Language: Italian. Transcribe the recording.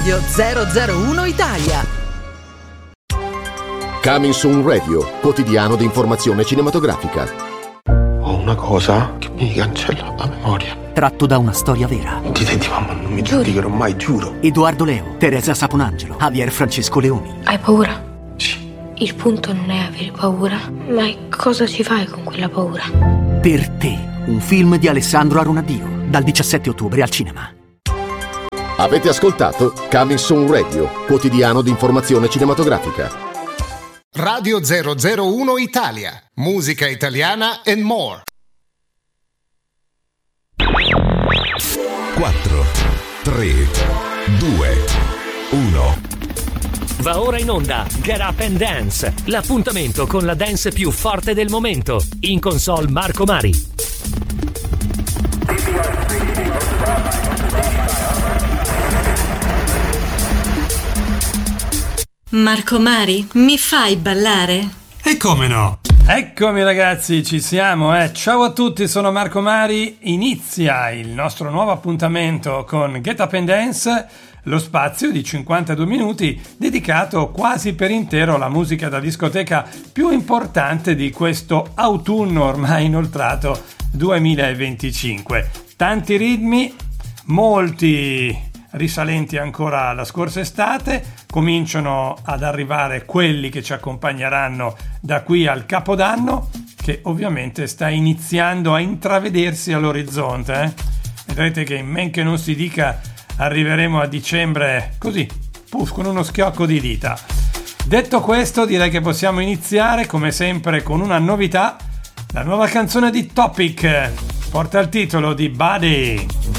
Radio 001 Italia. Coming Soon Radio, quotidiano di informazione cinematografica. Ho una cosa che mi cancella la memoria. Tratto da una storia vera. Ti senti, mamma, non mi giudicherò mai, giuro. Edoardo Leo, Teresa Saponangelo, Javier Francesco Leoni. Hai paura? Sì. Il punto non è avere paura, ma cosa ci fai con quella paura? Per te, un film di Alessandro Aronadio, dal 17 ottobre al cinema. Avete ascoltato Coming Soon Radio, quotidiano di informazione cinematografica. Radio 001 Italia, musica italiana and more. 4, 3, 2, 1. Va ora in onda Get Up and Dance, l'appuntamento con la dance più forte del momento. In console Marco Mari. Marco Mari, mi fai ballare? E come no? Eccomi ragazzi, ci siamo, Ciao a tutti, sono Marco Mari. Inizia il nostro nuovo appuntamento con Get Up and Dance, lo spazio di 52 minuti dedicato quasi per intero alla musica da discoteca più importante di questo autunno ormai inoltrato 2025. Tanti ritmi, molti risalenti ancora alla scorsa estate, cominciano ad arrivare quelli che ci accompagneranno da qui al Capodanno, che ovviamente sta iniziando a intravedersi all'orizzonte. Vedrete che in men che non si dica arriveremo a dicembre così, puff, con uno schiocco di dita. Detto questo, direi che possiamo iniziare come sempre con una novità. La nuova canzone di Topic porta il titolo di Body.